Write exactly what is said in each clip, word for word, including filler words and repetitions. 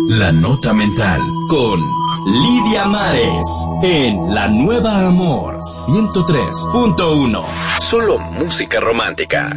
La Nota Mental con Lidia Mares en La Nueva Amor ciento tres punto uno. Solo música romántica.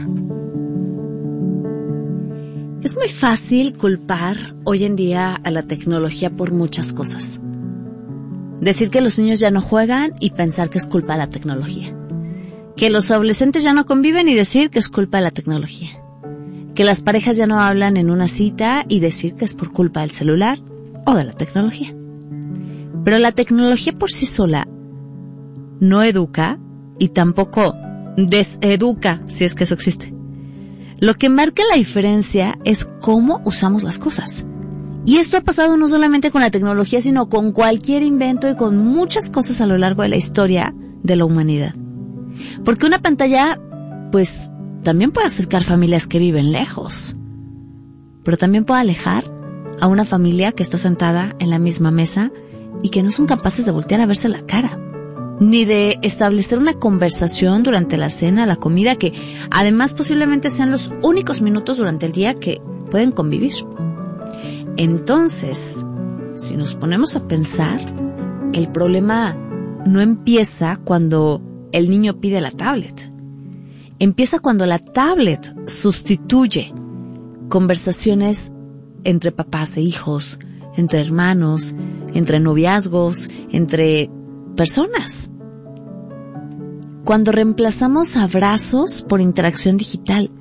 Es muy fácil culpar hoy en día a la tecnología por muchas cosas. Decir que los niños ya no juegan y pensar que es culpa de la tecnología. Que los adolescentes ya no conviven y decir que es culpa de la tecnología. Que las parejas ya no hablan en una cita y decir que es por culpa del celular o de la tecnología. Pero la tecnología por sí sola no educa y tampoco deseduca, si es que eso existe. Lo que marca la diferencia es cómo usamos las cosas. Y esto ha pasado no solamente con la tecnología, sino con cualquier invento y con muchas cosas a lo largo de la historia de la humanidad. Porque una pantalla, pues, también puede acercar familias que viven lejos, pero también puede alejar a una familia que está sentada en la misma mesa y que no son capaces de voltear a verse la cara, ni de establecer una conversación durante la cena, la comida, que además posiblemente sean los únicos minutos durante el día que pueden convivir. Entonces, si nos ponemos a pensar, el problema no empieza cuando el niño pide la tablet. Empieza cuando la tablet sustituye conversaciones entre papás e hijos, entre hermanos, entre noviazgos, entre personas. Cuando reemplazamos abrazos por interacción digital.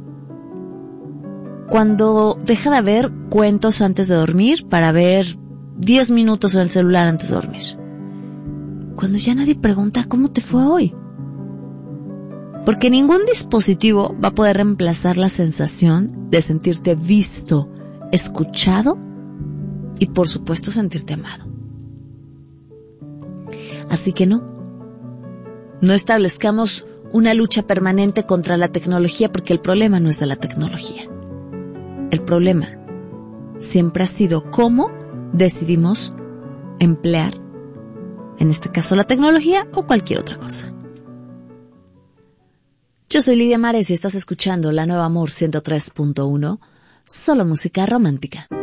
Cuando deja de haber cuentos antes de dormir para ver diez minutos en el celular antes de dormir. Cuando ya nadie pregunta cómo te fue hoy. Porque ningún dispositivo va a poder reemplazar la sensación de sentirte visto, escuchado y por supuesto sentirte amado. Así que no, no establezcamos una lucha permanente contra la tecnología porque el problema no es de la tecnología. El problema siempre ha sido cómo decidimos emplear, en este caso la tecnología o cualquier otra cosa. Yo soy Lidia Mares y estás escuchando La Nueva Amor ciento tres punto uno, solo música romántica.